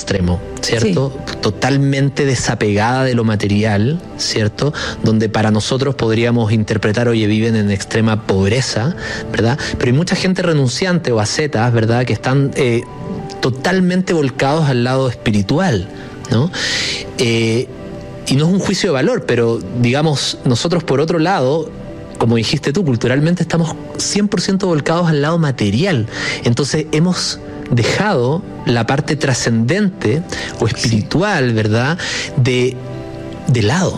extremo, ¿cierto? Sí. Totalmente desapegada de lo material, ¿cierto? Donde para nosotros podríamos interpretar, oye, viven en extrema pobreza, ¿verdad? Pero hay mucha gente renunciante o ascetas, ¿verdad? Que están totalmente volcados al lado espiritual, ¿no? Y no es un juicio de valor, pero digamos, nosotros por otro lado, como dijiste tú, culturalmente estamos 100% volcados al lado material. Entonces hemos dejado la parte trascendente o espiritual, ¿verdad?, de lado.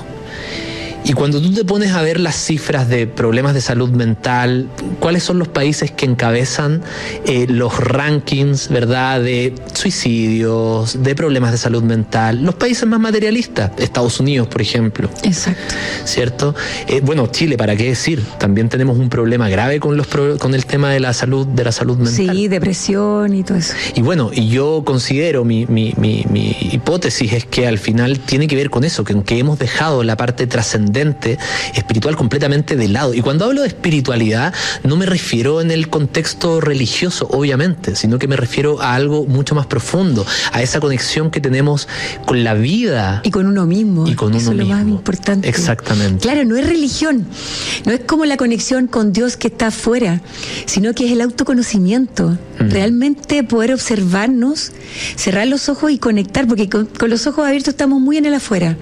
Y cuando tú te pones a ver las cifras de problemas de salud mental, ¿cuáles son los países que encabezan los rankings, ¿verdad?, de suicidios, de problemas de salud mental? Los países más materialistas, Estados Unidos, por ejemplo. Exacto. ¿Cierto? Bueno, Chile, ¿para qué decir? También tenemos un problema grave con el tema de la salud mental. Sí, depresión y todo eso. Y bueno, y yo considero, mi hipótesis es que al final tiene que ver con eso, que hemos dejado la parte trascendente espiritual completamente de lado. Y cuando hablo de espiritualidad no me refiero en el contexto religioso, obviamente, sino que me refiero a algo mucho más profundo, a esa conexión que tenemos con la vida y con uno mismo. Y con uno eso mismo. Es lo más importante. Exactamente. Claro, no es religión, no es como la conexión con Dios que está afuera, sino que es el autoconocimiento. Realmente poder observarnos, cerrar los ojos y conectar, porque con los ojos abiertos estamos muy en el afuera.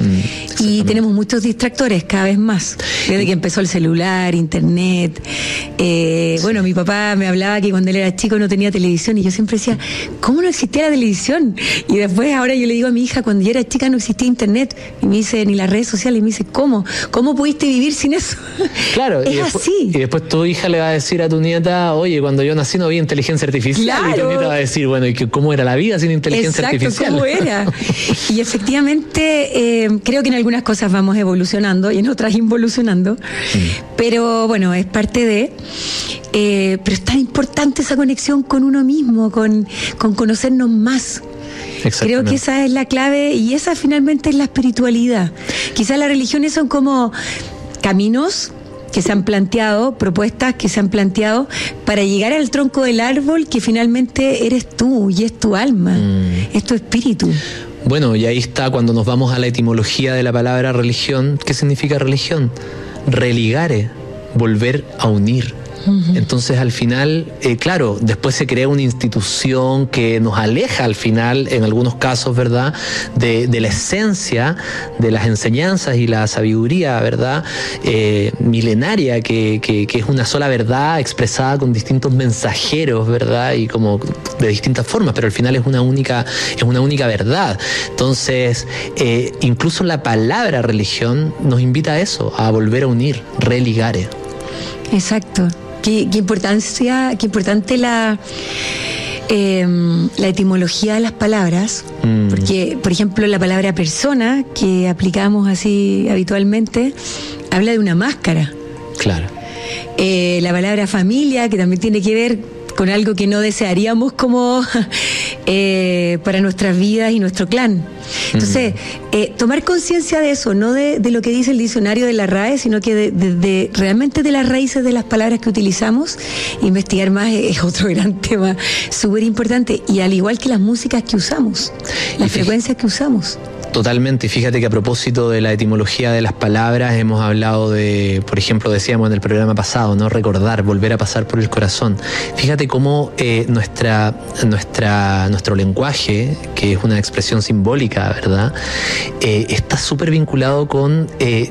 Y tenemos muchos distractores cada vez más, desde que empezó el celular, internet. Bueno, mi papá me hablaba que cuando él era chico no tenía televisión y yo siempre decía, ¿cómo no existía la televisión? Y después ahora yo le digo a mi hija, cuando yo era chica no existía internet, y me dice, ni las redes sociales, y me dice, ¿cómo pudiste vivir sin eso? Claro, es así. Y después tu hija le va a decir a tu nieta, oye, cuando yo nací no había inteligencia artificial. Claro. Y tu nieta va a decir, bueno, ¿y cómo era la vida sin inteligencia artificial? ¿Cómo era? Y efectivamente creo que en algunas cosas vamos evolucionando y en otras involucionando, pero bueno, es parte de... pero es tan importante esa conexión con uno mismo, con conocernos más. Creo que esa es la clave y esa finalmente es la espiritualidad. Quizás las religiones son como caminos que se han planteado, propuestas que se han planteado para llegar al tronco del árbol que finalmente eres tú y es tu alma, es tu espíritu. Bueno, y ahí está cuando nos vamos a la etimología de la palabra religión. ¿Qué significa religión? Religare, volver a unir. Entonces al final, claro, después se crea una institución que nos aleja al final, en algunos casos, ¿verdad?, de la esencia de las enseñanzas y la sabiduría, ¿verdad?, milenaria, que es una sola verdad expresada con distintos mensajeros, ¿verdad?, y como de distintas formas, pero al final es una única verdad. Entonces, incluso la palabra religión nos invita a eso, a volver a unir, religare. Exacto. Qué importante la etimología de las palabras, porque, por ejemplo, la palabra persona, que aplicamos así habitualmente, habla de una máscara. Claro. La palabra familia, que también tiene que ver con algo que no desearíamos como para nuestras vidas y nuestro clan. Entonces, tomar conciencia de eso, no de lo que dice el diccionario de la RAE, sino que de realmente de las raíces de las palabras que utilizamos. Investigar más es otro gran tema súper importante, y al igual que las músicas que usamos, las frecuencias que usamos. Totalmente, y fíjate que a propósito de la etimología de las palabras hemos hablado de, por ejemplo, decíamos en el programa pasado, ¿no?, recordar, volver a pasar por el corazón. Fíjate cómo nuestro lenguaje, que es una expresión simbólica, ¿verdad?, está súper vinculado con,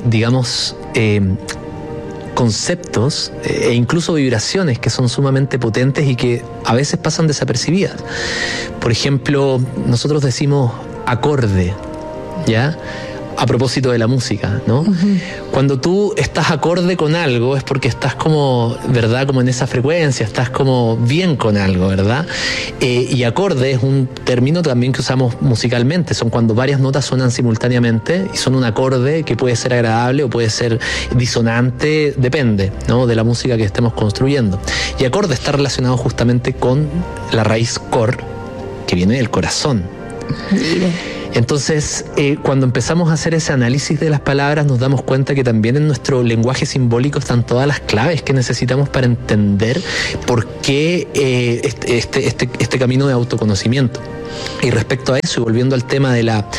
conceptos e incluso vibraciones que son sumamente potentes y que a veces pasan desapercibidas. Por ejemplo, nosotros decimos acorde, ¿ya?, a propósito de la música, ¿no? Cuando tú estás acorde con algo es porque estás como, ¿verdad?, como en esa frecuencia, estás como bien con algo, ¿verdad? Y acorde es un término también que usamos musicalmente, son cuando varias notas suenan simultáneamente y son un acorde que puede ser agradable o puede ser disonante, depende, ¿no?, de la música que estemos construyendo. Y acorde está relacionado justamente con la raíz cor, que viene del corazón. Entonces, cuando empezamos a hacer ese análisis de las palabras, nos damos cuenta que también en nuestro lenguaje simbólico están todas las claves que necesitamos para entender por qué este camino de autoconocimiento. Y respecto a eso, y volviendo al tema de la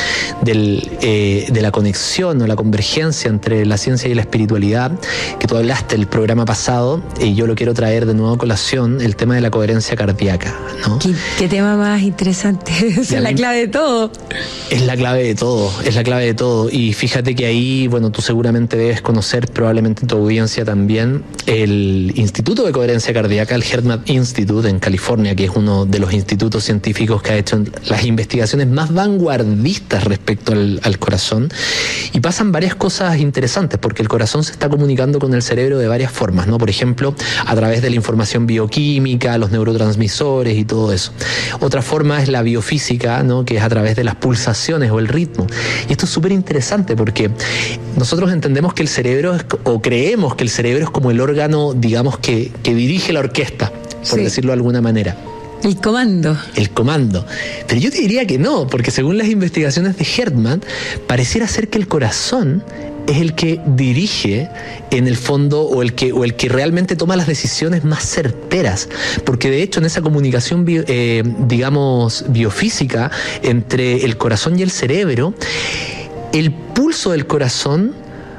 conexión o la convergencia entre la ciencia y la espiritualidad, que tú hablaste el programa pasado, y yo lo quiero traer de nuevo a colación, el tema de la coherencia cardíaca, ¿no? ¿Qué tema más interesante? Esa es la clave de todo. Es la clave de todo, es la clave de todo. Y fíjate que ahí, bueno, tú seguramente debes conocer, probablemente tu audiencia también, el Instituto de Coherencia Cardíaca, el HeartMath Institute en California, que es uno de los institutos científicos que ha hecho las investigaciones más vanguardistas respecto al corazón, y pasan varias cosas interesantes, porque el corazón se está comunicando con el cerebro de varias formas, ¿no? Por ejemplo, a través de la información bioquímica, los neurotransmisores y todo eso. Otra forma es la biofísica, ¿no? Que es a través de las pulsaciones o el ritmo. Y esto es súper interesante porque nosotros entendemos que el cerebro o creemos que el cerebro es como el órgano, digamos, que dirige la orquesta, por decirlo de alguna manera. El comando. El comando. Pero yo te diría que no, porque según las investigaciones de HeartMath, pareciera ser que el corazón es el que dirige en el fondo o el que realmente toma las decisiones más certeras, porque de hecho en esa comunicación digamos biofísica entre el corazón y el cerebro, el pulso del corazón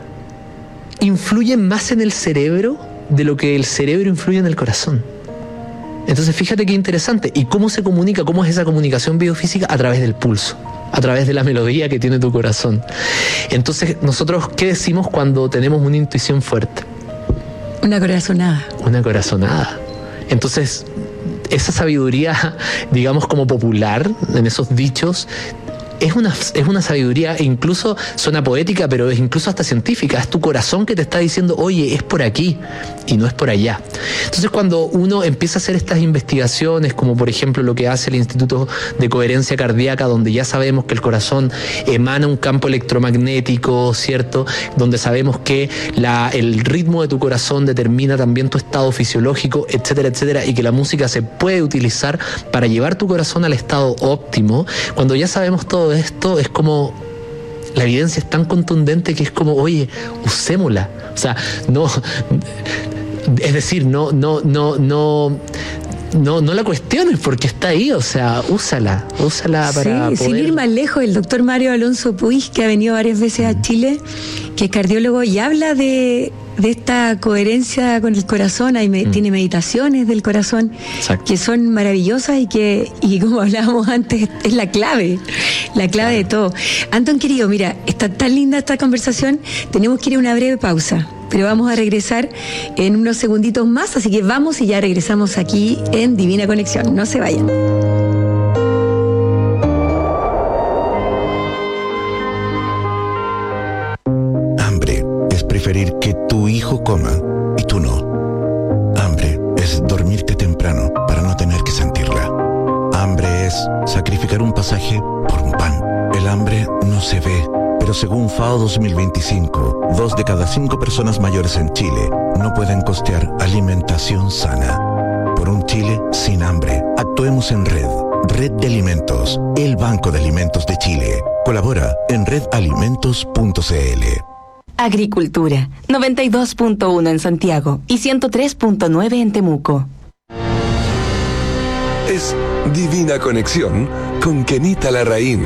influye más en el cerebro de lo que el cerebro influye en el corazón. Entonces fíjate qué interesante. ¿Y cómo se comunica? ¿Cómo es esa comunicación biofísica? A través del pulso, a través de la melodía que tiene tu corazón. Entonces, nosotros, ¿qué decimos cuando tenemos una intuición fuerte? Una corazonada. Una corazonada. Entonces, esa sabiduría, digamos, como popular, en esos dichos, es una sabiduría, incluso suena poética, pero es incluso hasta científica. Es tu corazón que te está diciendo, oye, es por aquí y no es por allá. Entonces, cuando uno empieza a hacer estas investigaciones, como por ejemplo lo que hace el Instituto de Coherencia Cardíaca, donde ya sabemos que el corazón emana un campo electromagnético, ¿cierto? Donde sabemos que el ritmo de tu corazón determina también tu estado fisiológico, etcétera, etcétera, y que la música se puede utilizar para llevar tu corazón al estado óptimo. Cuando ya sabemos todo esto, es como la evidencia es tan contundente que es como, oye, usémosla. O sea, no, es decir, no la cuestiones porque está ahí, o sea, úsala para poder... Sin ir más lejos, el doctor Mario Alonso Puig, que ha venido varias veces a Chile, que es cardiólogo y habla de esta coherencia con el corazón. Tiene meditaciones del corazón. Exacto. Que son maravillosas y como hablábamos antes, es la clave de todo. Anton, querido, mira, está tan linda esta conversación, tenemos que ir a una breve pausa, pero vamos a regresar en unos segunditos más, así que vamos y ya regresamos aquí en Divina Conexión. No se vayan. Hambre es preferir que tu hijo coma y tú no. Hambre es dormirte temprano para no tener que sentirla. Hambre es sacrificar un pasaje por un pan. El hambre no se ve, pero según FAO 2025, 2 de cada 5 personas mayores en Chile no pueden costear alimentación sana. Por un Chile sin hambre, actuemos en red. Red de Alimentos, el Banco de Alimentos de Chile. Colabora en redalimentos.cl. Agricultura, 92.1 en Santiago y 103.9 en Temuco. Es Divina Conexión con Kenita Larraín.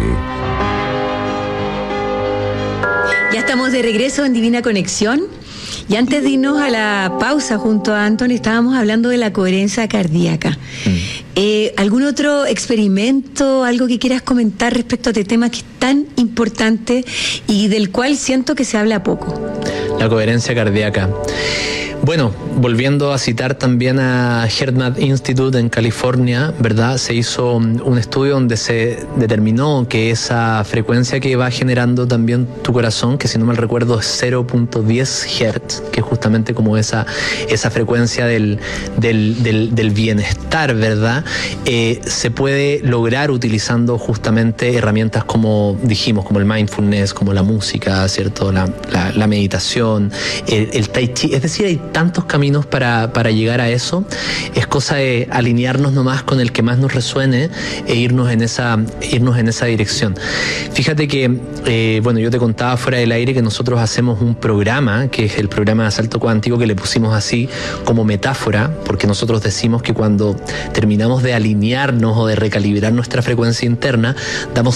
Ya estamos de regreso en Divina Conexión. Y antes de irnos a la pausa junto a Anton, estábamos hablando de la coherencia cardíaca. ¿Algún otro experimento, algo que quieras comentar respecto a este tema que es tan importante y del cual siento que se habla poco? La coherencia cardíaca. Bueno, volviendo a citar también a HeartMath Institute en California, ¿verdad? Se hizo un estudio donde se determinó que esa frecuencia que va generando también tu corazón, que si no mal recuerdo es 0.10 Hz, que es justamente como esa frecuencia del bienestar, ¿verdad? Se puede lograr utilizando justamente herramientas como dijimos, como el mindfulness, como la música, ¿cierto? La meditación, meditación, el tai chi, es decir, hay tantos caminos para llegar a eso. Es cosa de alinearnos nomás con el que más nos resuene e irnos en esa dirección. Fíjate que, bueno, yo te contaba fuera del aire que nosotros hacemos un programa, que es el programa de Asalto Cuántico, que le pusimos así como metáfora, porque nosotros decimos que cuando terminamos de alinearnos o de recalibrar nuestra frecuencia interna, damos